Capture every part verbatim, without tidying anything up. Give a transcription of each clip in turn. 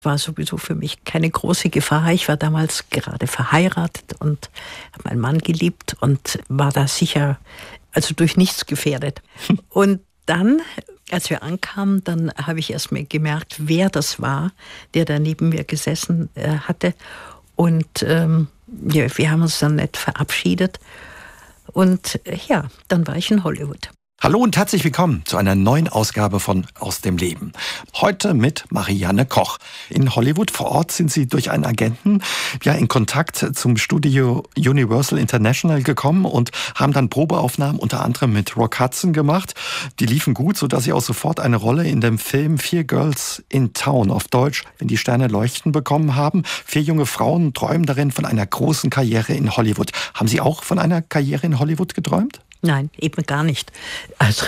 War sowieso für mich keine große Gefahr. Ich war damals gerade verheiratet und habe meinen Mann geliebt und war da sicher, also durch nichts gefährdet. Und dann, als wir ankamen, dann habe ich erst mal gemerkt, wer das war, der da neben mir gesessen äh, hatte. Und ähm, ja, wir haben uns dann nett verabschiedet. Und äh, ja, dann war ich in Hollywood. Hallo und herzlich willkommen zu einer neuen Ausgabe von Aus dem Leben. Heute mit Marianne Koch. In Hollywood vor Ort sind Sie durch einen Agenten ja in Kontakt zum Studio Universal International gekommen und haben dann Probeaufnahmen unter anderem mit Rock Hudson gemacht. Die liefen gut, sodass Sie auch sofort eine Rolle in dem Film Vier Girls in Town, auf Deutsch Wenn die Sterne leuchten, bekommen haben. Vier junge Frauen träumen darin von einer großen Karriere in Hollywood. Haben Sie auch von einer Karriere in Hollywood geträumt? Nein, eben gar nicht. Also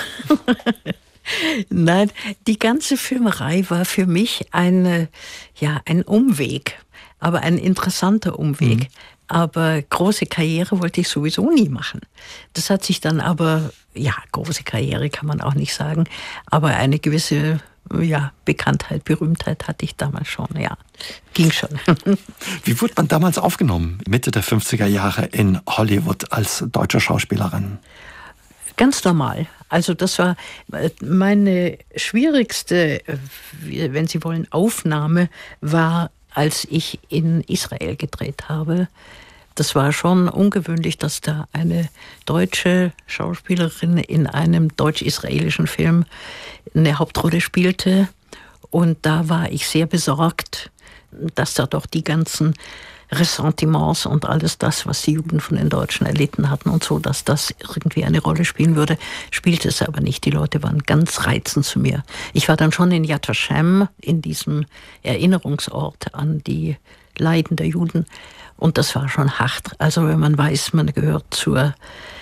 nein, die ganze Filmerei war für mich eine, ja, ein Umweg, aber ein interessanter Umweg. Mhm. Aber große Karriere wollte ich sowieso nie machen. Das hat sich dann aber, ja, große Karriere kann man auch nicht sagen, aber eine gewisse, ja, Bekanntheit, Berühmtheit hatte ich damals schon, ja. Ging schon. Wie wurde man damals aufgenommen, Mitte der fünfziger Jahre in Hollywood als deutsche Schauspielerin? Ganz normal. Also das war meine schwierigste, wenn Sie wollen, Aufnahme, war, als ich in Israel gedreht habe. Das war schon ungewöhnlich, dass da eine deutsche Schauspielerin in einem deutsch-israelischen Film eine Hauptrolle spielte. Und da war ich sehr besorgt, dass da doch die ganzen Ressentiments und alles das, was die Juden von den Deutschen erlitten hatten und so, dass das irgendwie eine Rolle spielen würde, spielte es aber nicht. Die Leute waren ganz reizend zu mir. Ich war dann schon in Yad Vashem, in diesem Erinnerungsort an die Leiden der Juden, und das war schon hart. Also wenn man weiß, man gehört zur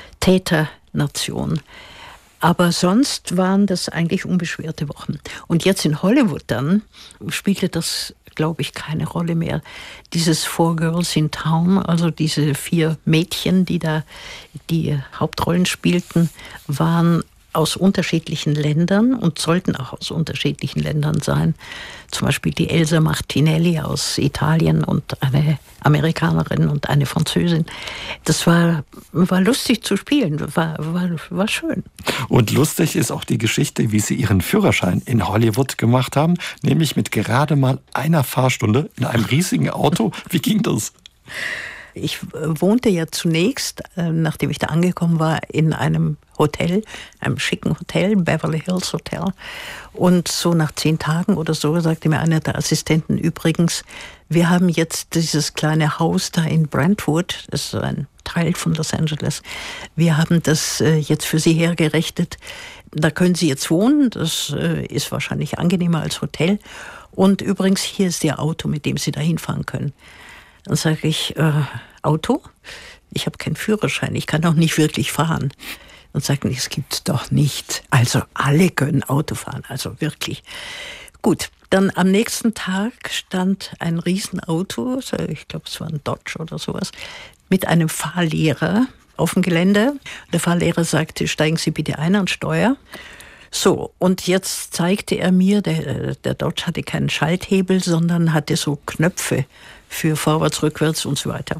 Täternation. Aber sonst waren das eigentlich unbeschwerte Wochen. Und jetzt in Hollywood dann spielte das, glaube ich, keine Rolle mehr. Dieses Four Girls in Town, also diese vier Mädchen, die da die Hauptrollen spielten, waren aus unterschiedlichen Ländern und sollten auch aus unterschiedlichen Ländern sein. Zum Beispiel die Elsa Martinelli aus Italien und eine Amerikanerin und eine Französin. Das war, war lustig zu spielen, war, war, war schön. Und lustig ist auch die Geschichte, wie Sie Ihren Führerschein in Hollywood gemacht haben, nämlich mit gerade mal einer Fahrstunde in einem riesigen Auto. Wie ging das? Ich wohnte ja zunächst, nachdem ich da angekommen war, in einem Hotel, einem schicken Hotel, Beverly Hills Hotel. Und so nach zehn Tagen oder so sagte mir einer der Assistenten übrigens, wir haben jetzt dieses kleine Haus da in Brentwood, das ist ein Teil von Los Angeles, wir haben das jetzt für Sie hergerichtet. Da können Sie jetzt wohnen, das ist wahrscheinlich angenehmer als Hotel. Und übrigens, hier ist Ihr Auto, mit dem Sie da hinfahren können. Dann sage ich, äh, Auto? Ich habe keinen Führerschein, ich kann auch nicht wirklich fahren. Und sagten, das gibt's doch nicht. Also alle können Auto fahren, also wirklich. Gut, dann am nächsten Tag stand ein Riesenauto, ich glaube es war ein Dodge oder sowas, mit einem Fahrlehrer auf dem Gelände. Der Fahrlehrer sagte, steigen Sie bitte ein an Steuer. So, und jetzt zeigte er mir, der, der Dodge hatte keinen Schalthebel, sondern hatte so Knöpfe für vorwärts, rückwärts und so weiter.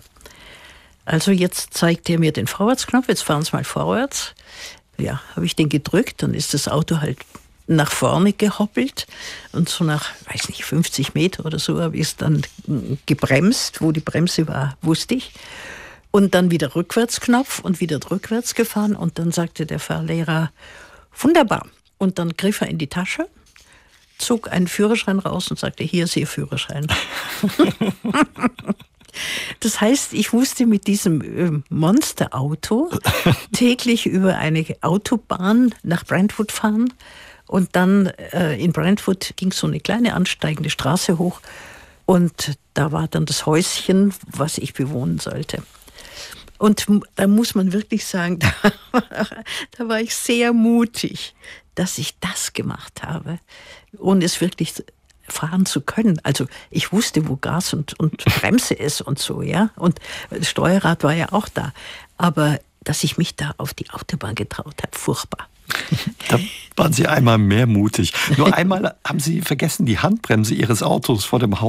Also jetzt zeigte er mir den Vorwärtsknopf, jetzt fahren Sie mal vorwärts. Ja, habe ich den gedrückt, dann ist das Auto halt nach vorne gehoppelt und so nach, weiß nicht, fünfzig Meter oder so habe ich es dann gebremst. Wo die Bremse war, wusste ich. Und dann wieder Rückwärtsknopf und wieder rückwärts gefahren und dann sagte der Fahrlehrer, wunderbar. Und dann griff er in die Tasche, zog einen Führerschein raus und sagte, hier ist Ihr Führerschein. Das heißt, ich musste mit diesem Monsterauto täglich über eine Autobahn nach Brentwood fahren. Und dann äh, in Brentwood ging so eine kleine ansteigende Straße hoch. Und da war dann das Häuschen, was ich bewohnen sollte. Und da muss man wirklich sagen, da, da war ich sehr mutig, dass ich das gemacht habe, ohne es wirklich fahren zu können. Also ich wusste, wo Gas und, und Bremse ist und so, ja. Und das Steuerrad war ja auch da. Aber dass ich mich da auf die Autobahn getraut habe, furchtbar. Da waren Sie einmal mehr mutig. Nur einmal haben Sie vergessen, die Handbremse Ihres Autos vor dem Haus